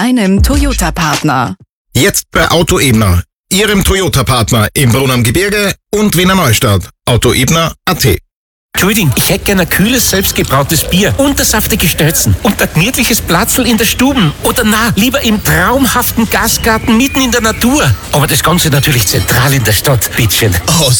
einem Toyota-Partner. Jetzt bei Auto Ebner, Ihrem Toyota-Partner im Brunn am Gebirge und Wiener Neustadt. Autoebner.at. Entschuldigung, ich hätte gerne ein kühles, selbstgebrautes Bier und saftige Stelzen und ein gemütliches Platzl in der Stube. Oder lieber im traumhaften Gastgarten mitten in der Natur. Aber das Ganze natürlich zentral in der Stadt, bitteschön. Oh,